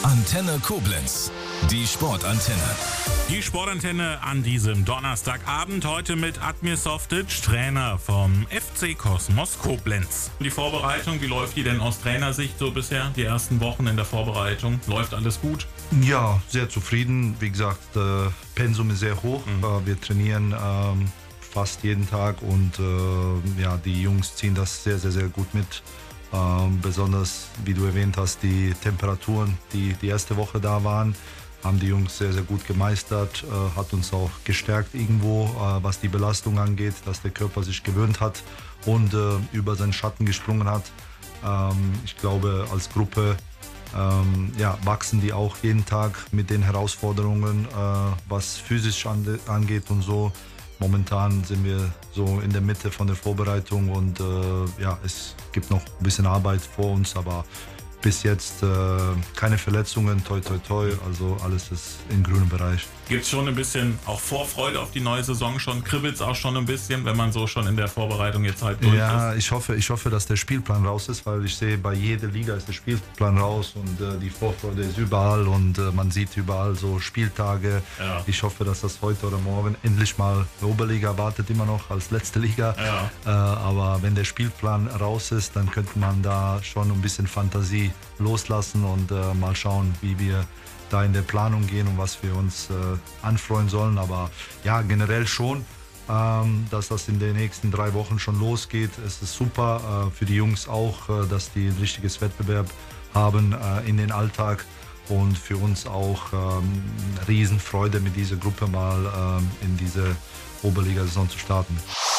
Antenne Koblenz, die Sportantenne. Die Sportantenne an diesem Donnerstagabend, heute mit Admir Softic, Trainer vom FC Kosmos Koblenz. Die Vorbereitung, wie läuft die denn aus Trainersicht so bisher? Die ersten Wochen in der Vorbereitung, läuft alles gut? Ja, sehr zufrieden. Wie gesagt, Pensum ist sehr hoch. Wir trainieren fast jeden Tag und die Jungs ziehen das sehr, sehr, sehr gut mit. Besonders, wie du erwähnt hast, die Temperaturen, die erste Woche da waren, haben die Jungs sehr, sehr gut gemeistert. Hat uns auch gestärkt irgendwo, was die Belastung angeht, dass der Körper sich gewöhnt hat und über seinen Schatten gesprungen hat. Ich glaube, als Gruppe wachsen die auch jeden Tag mit den Herausforderungen, was physisch angeht und so. Momentan sind wir so in der Mitte von der Vorbereitung und es gibt noch ein bisschen Arbeit vor uns, aber bis jetzt keine Verletzungen, toi toi toi, also alles ist im grünen Bereich. Gibt es schon ein bisschen auch Vorfreude auf die neue Saison schon? Kribbelt es auch schon ein bisschen, wenn man so schon in der Vorbereitung jetzt halt durch ist? Ja, ich hoffe, dass der Spielplan raus ist, weil ich sehe, bei jeder Liga ist der Spielplan raus und die Vorfreude ist überall und man sieht überall so Spieltage. Ja. Ich hoffe, dass das heute oder morgen endlich mal die Oberliga wartet immer noch als letzte Liga. Ja. Aber wenn der Spielplan raus ist, dann könnte man da schon ein bisschen Fantasie loslassen und mal schauen, wie wir da in der Planung gehen und was wir uns anfreuen sollen. Aber ja, generell schon, dass das in den nächsten 3 Wochen schon losgeht. Es ist super für die Jungs auch, dass die ein richtiges Wettbewerb haben in den Alltag. Und für uns auch Riesenfreude, mit dieser Gruppe mal in diese Oberliga-Saison zu starten.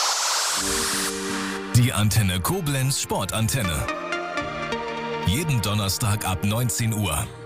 Die Antenne Koblenz Sportantenne. Jeden Donnerstag ab 19 Uhr.